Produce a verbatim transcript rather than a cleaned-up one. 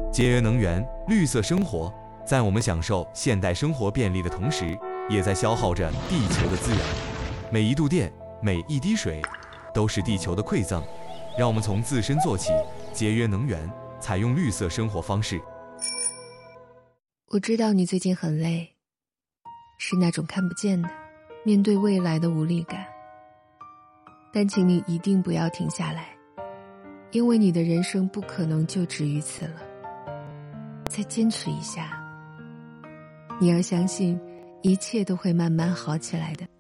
节约能源、绿色生活，在我们享受现代生活便利的同时，也在消耗着地球的资源。每一度电，每一滴水，都是地球的馈赠。让我们从自身做起，节约能源，采用绿色生活方式。 我知道你最近很累，是那种看不见的，面对未来的无力感。但请你一定不要停下来，因为你的人生不可能就止于此了。再坚持一下，你要相信，一切都会慢慢好起来的。